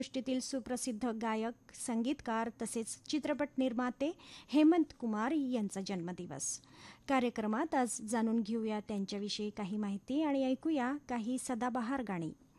सृष्टीतील सुप्रसिद्ध गायक, संगीतकार तसेच चित्रपट निर्माते हेमंत कुमार यांचा जन्मदिवस. कार्यक्रमात आज जाणून घेऊया त्यांच्याविषयी काही माहिती आणि ऐकूया काही सदाबहार गाणी.